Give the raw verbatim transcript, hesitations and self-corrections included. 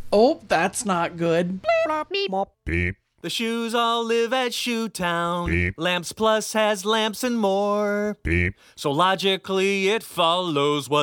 Oh, that's not good. Beep. The shoes all live at Shoe Town. Beep. Lamps Plus has lamps and more. Beep. So logically it follows what